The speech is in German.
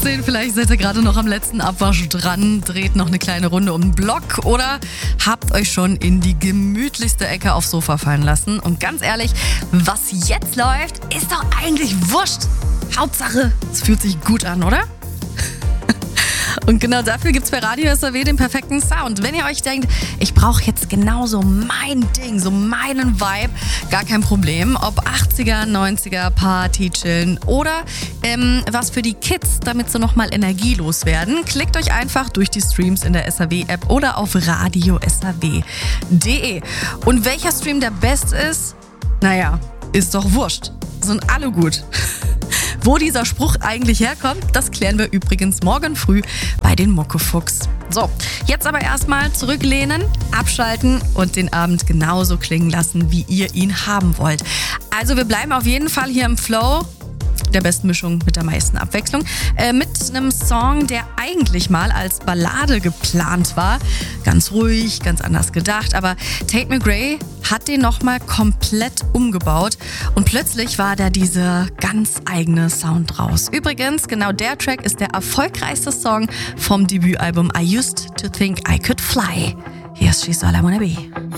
10. Vielleicht seid ihr gerade noch am letzten Abwasch dran, dreht noch eine kleine Runde um den Block oder habt euch schon in die gemütlichste Ecke aufs Sofa fallen lassen. Und ganz ehrlich, was jetzt läuft, ist doch eigentlich wurscht. Hauptsache, es fühlt sich gut an, oder? Und genau dafür gibt's bei Radio SAW den perfekten Sound. Wenn ihr euch denkt, ich brauche jetzt genauso mein Ding, so meinen Vibe, gar kein Problem. Ob 80er, 90er, Party, Chillen oder was für die Kids, damit sie nochmal energielos werden. Klickt euch einfach durch die Streams in der SAW-App oder auf radiosaw.de. Und welcher Stream der beste ist? Naja, ist doch wurscht. Sind alle gut. Wo dieser Spruch eigentlich herkommt, das klären wir übrigens morgen früh bei den Muckefuchs. So, jetzt aber erstmal zurücklehnen, abschalten und den Abend genauso klingen lassen, wie ihr ihn haben wollt. Also wir bleiben auf jeden Fall hier im Flow der besten Mischung mit der meisten Abwechslung, mit einem Song, der eigentlich mal als Ballade geplant war. Ganz ruhig, ganz anders gedacht, aber Tate McRae hat den nochmal komplett umgebaut und plötzlich war da dieser ganz eigene Sound raus. Übrigens, genau der Track ist der erfolgreichste Song vom Debütalbum I Used to Think I Could Fly. Hier ist She's All I Wanna Be.